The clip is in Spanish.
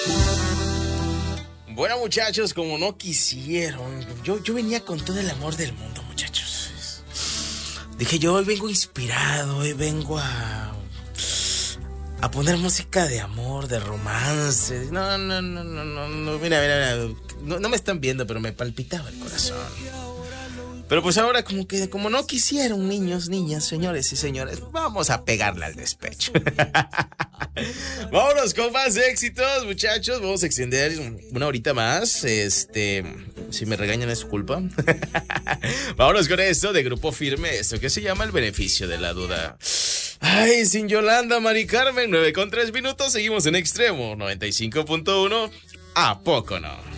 Bueno, muchachos, como no quisieron, yo venía con todo el amor del mundo, muchachos. Dije yo, hoy vengo inspirado, hoy vengo a poner música de amor, de romance. No, mira, no me están viendo, pero me palpitaba el corazón. Pero pues ahora como no quisieron, niños, niñas, señores y señores, vamos a pegarle al despecho. Vámonos con más éxitos, muchachos. Vamos a extender una horita más. Si me regañan es su culpa. Vámonos con esto de Grupo Firme, esto que se llama El Beneficio de la Duda. Ay, sin Yolanda, Mari Carmen, 9:03. Seguimos en Extremo 95.1. ¿A poco no?